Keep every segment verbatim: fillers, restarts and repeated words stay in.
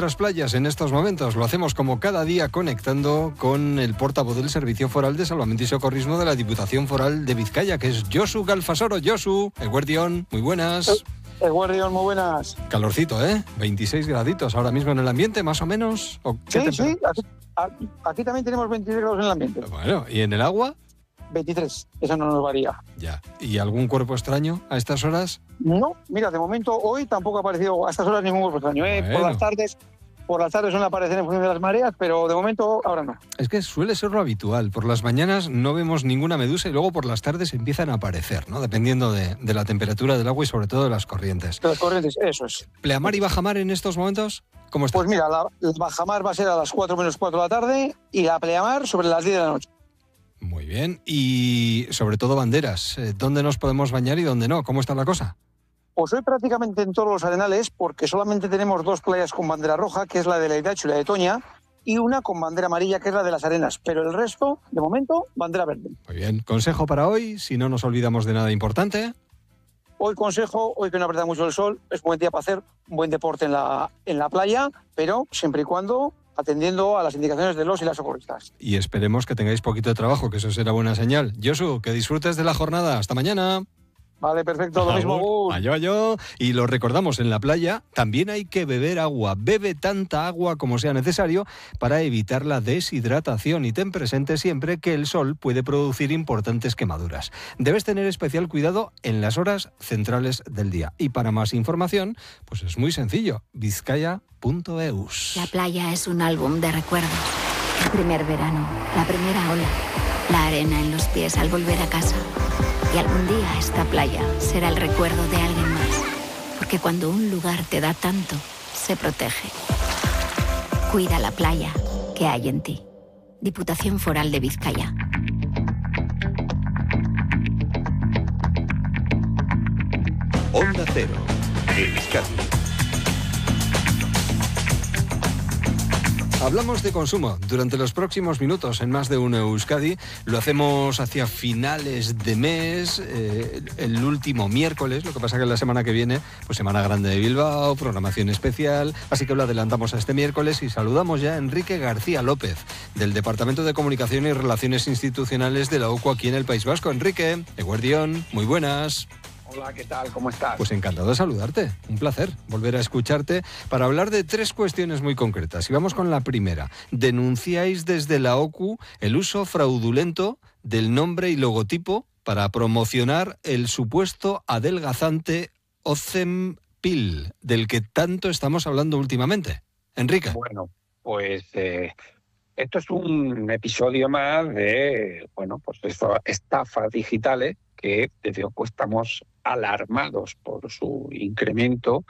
nuestras playas en estos momentos. Lo hacemos como cada día conectando con el portavoz del Servicio Foral de Salvamento y Socorrismo de la Diputación Foral de Vizcaya, que es Josu Galfasoro. Josu, Eguerdión, muy buenas. Eguerdión, muy buenas. Calorcito, ¿eh? veintiséis graditos ahora mismo en el ambiente, más o menos. ¿O qué sí, sí, aquí, aquí, aquí también tenemos veintiséis grados en el ambiente. Bueno, ¿y en el agua? veintitrés, eso no nos varía. Ya. ¿Y algún cuerpo extraño a estas horas? No, mira, de momento hoy tampoco ha aparecido a estas horas ningún cuerpo extraño. ¿eh? Bueno. Por las tardes, por las tardes suelen aparecer en función de las mareas, pero de momento ahora no. Es que suele ser lo habitual. Por las mañanas no vemos ninguna medusa y luego por las tardes empiezan a aparecer, ¿no? Dependiendo de, de la temperatura del agua y sobre todo de las corrientes. De las corrientes, eso es. ¿Pleamar y bajamar en estos momentos? ¿Cómo está? Pues mira, la, la bajamar va a ser a las cuatro menos cuatro de la tarde y la pleamar sobre las diez de la noche. Muy bien. Y sobre todo banderas. ¿Dónde nos podemos bañar y dónde no? ¿Cómo está la cosa? Pues hoy prácticamente en todos los arenales, porque solamente tenemos dos playas con bandera roja, que es la de la Irachu y la de Toña, y una con bandera amarilla, que es la de las Arenas. Pero el resto, de momento, bandera verde. Muy bien. Consejo para hoy, si no nos olvidamos de nada importante. Hoy consejo, hoy que no aprieta mucho el sol, es buen día para hacer un buen deporte en la, en la playa, pero siempre y cuando atendiendo a las indicaciones de los y las socorristas. Y esperemos que tengáis poquito de trabajo, que eso será buena señal. Josu, que disfrutes de la jornada. Hasta mañana. Vale, perfecto, lo mismo. Gus. Ayo, ayo. Y lo recordamos, en la playa también hay que beber agua. Bebe tanta agua como sea necesario para evitar la deshidratación y ten presente siempre que el sol puede producir importantes quemaduras. Debes tener especial cuidado en las horas centrales del día. Y para más información, pues es muy sencillo, vizcaya punto eus. La playa es un álbum de recuerdos. El primer verano, la primera ola, la arena en los pies al volver a casa. Y algún día esta playa será el recuerdo de alguien más. Porque cuando un lugar te da tanto, se protege. Cuida la playa que hay en ti. Diputación Foral de Vizcaya. Onda Cero, Euskadi. Hablamos de consumo durante los próximos minutos en Más de Uno Euskadi. Lo hacemos hacia finales de mes, eh, el último miércoles. Lo que pasa que la semana que viene, pues Semana Grande de Bilbao, programación especial. Así que lo adelantamos a este miércoles y saludamos ya a Enrique García López, del Departamento de Comunicación y Relaciones Institucionales de la O C U aquí en el País Vasco. Enrique, Eguerdión, muy buenas. Hola, ¿qué tal? ¿Cómo estás? Pues encantado de saludarte. Un placer volver a escucharte para hablar de tres cuestiones muy concretas. Y vamos con la primera. Denunciáis desde la O C U el uso fraudulento del nombre y logotipo para promocionar el supuesto adelgazante Ozempic, del que tanto estamos hablando últimamente. Enrique. Bueno, pues eh, esto es un episodio más de, bueno, pues esto, estafas digitales que desde O C U estamos alarmados por su incremento.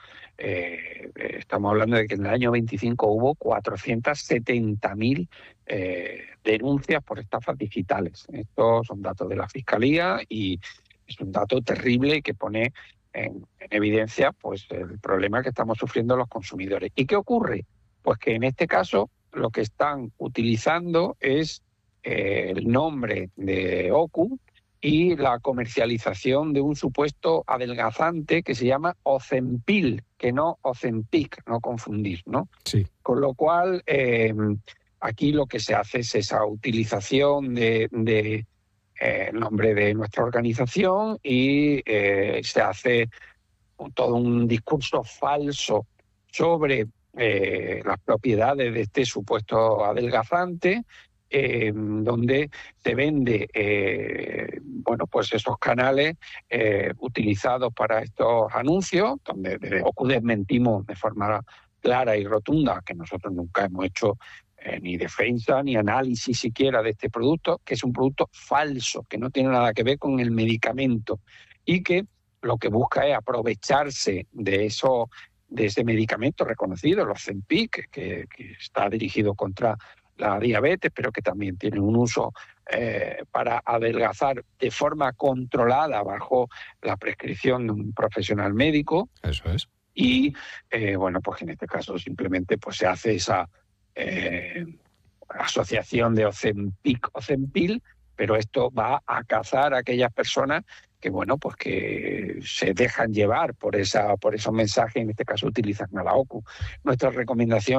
Eh, estamos hablando de que en el año veinticinco hubo cuatrocientas setenta mil eh, denuncias por estafas digitales. Estos son datos de la Fiscalía y es un dato terrible que pone en, en evidencia pues el problema que estamos sufriendo los consumidores. ¿Y qué ocurre? Pues que en este caso lo que están utilizando es eh, el nombre de O C U y la comercialización de un supuesto adelgazante que se llama Ozempic, que no Ozempic, no confundir, ¿no? Sí. Con lo cual, eh, aquí lo que se hace es esa utilización de, de eh, el nombre de nuestra organización y eh, se hace todo un discurso falso sobre eh, las propiedades de este supuesto adelgazante, Eh, donde se vende eh, bueno, pues esos canales eh, utilizados para estos anuncios, donde desde O C U desmentimos de forma clara y rotunda que nosotros nunca hemos hecho eh, ni defensa ni análisis siquiera de este producto, que es un producto falso, que no tiene nada que ver con el medicamento y que lo que busca es aprovecharse de eso, de ese medicamento reconocido, el Ozempic, que, que está dirigido contra la diabetes, pero que también tiene un uso eh, para adelgazar de forma controlada bajo la prescripción de un profesional médico. Eso es. Y, eh, bueno, pues en este caso simplemente pues se hace esa eh, asociación de Ozempic, Ozempic, pero esto va a cazar a aquellas personas que, bueno, pues que se dejan llevar por esa por esos mensajes, en este caso utilizan a la O C U. Nuestra recomendación